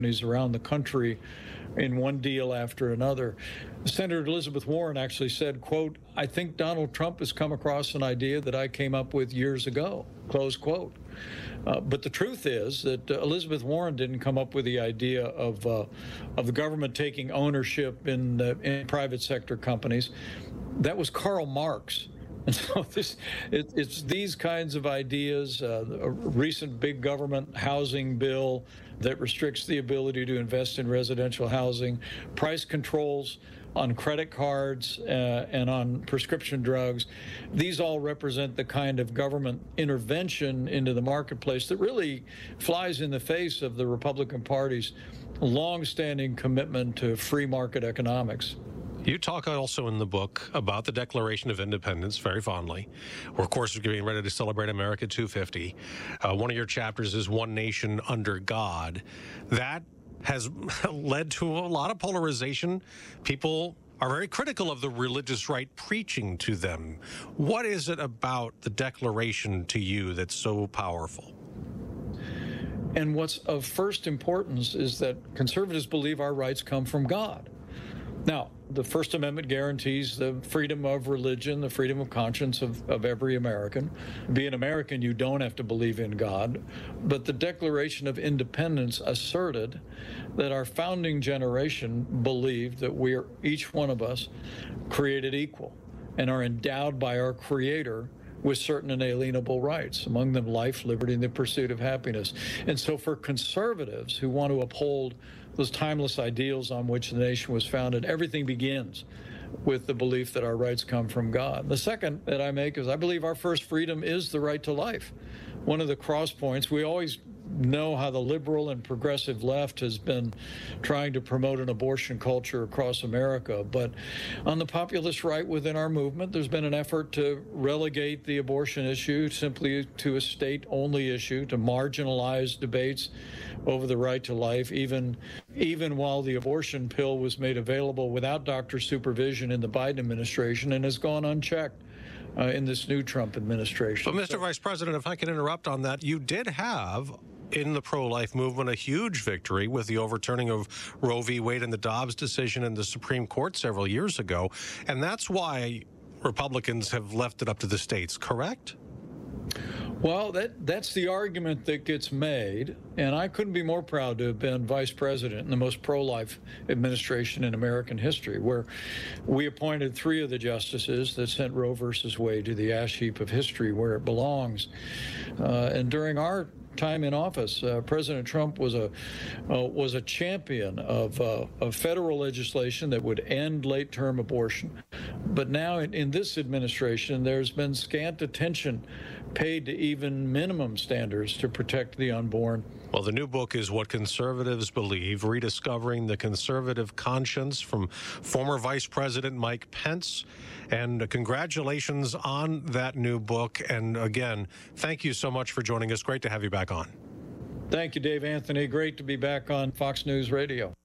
around the country in one deal after another. Senator Elizabeth Warren actually said, quote, "I think Donald Trump has come across an idea that I came up with years ago," close quote. But the truth is that Elizabeth Warren didn't come up with the idea of the government taking ownership in private sector companies. That was Karl Marx. And so it's these kinds of ideas, a recent big government housing bill that restricts the ability to invest in residential housing, price controls on credit cards and on prescription drugs. These all represent the kind of government intervention into the marketplace that really flies in the face of the Republican Party's longstanding commitment to free market economics. You talk also in the book about the Declaration of Independence very fondly. We're, of course, getting ready to celebrate America 250. One of your chapters is One Nation Under God. That has led to a lot of polarization. People are very critical of the religious right preaching to them. What is it about the Declaration to you that's so powerful? And what's of first importance is that conservatives believe our rights come from God. Now, the First Amendment guarantees the freedom of religion, the freedom of conscience of every American. Being American, you don't have to believe in God. But the Declaration of Independence asserted that our founding generation believed that we are, each one of us, created equal and are endowed by our Creator with certain inalienable rights, among them life, liberty, and the pursuit of happiness. And so for conservatives who want to uphold those timeless ideals on which the nation was founded, everything begins with the belief that our rights come from God. The second that I make is I believe our first freedom is the right to life. One of the cross points, we always know how the liberal and progressive left has been trying to promote an abortion culture across America. But on the populist right within our movement, there's been an effort to relegate the abortion issue simply to a state-only issue, to marginalize debates over the right to life, even while the abortion pill was made available without doctor supervision in the Biden administration and has gone unchecked in this new Trump administration. But Mr. Vice President, if I can interrupt on that, you did have in the pro-life movement a huge victory with the overturning of Roe v. Wade and the Dobbs decision in the Supreme Court several years ago. And that's why Republicans have left it up to the states, correct? Well, that's the argument that gets made, and I couldn't be more proud to have been vice president in the most pro-life administration in American history, where we appointed 3 of the justices that sent Roe versus Wade to the ash heap of history where it belongs. And during our time in office, President Trump was a champion of federal legislation that would end late-term abortion. But now in this administration, there's been scant attention paid to even minimum standards to protect the unborn. Well, the new book is What Conservatives Believe, Rediscovering the Conservative Conscience, from former Vice President Mike Pence. And congratulations on that new book. And again, thank you so much for joining us. Great to have you back on. Thank you, Dave Anthony. Great to be back on Fox News Radio.